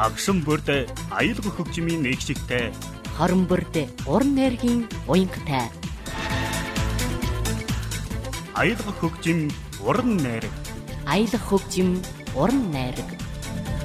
Агшин бүрд аюулгүй хөгжмийн нэгжигтэй. Хорон бүрд уран найргийн уянгатай. Аюулгүй хөгжим уран найраг. Аюулгүй хөгжим уран найраг.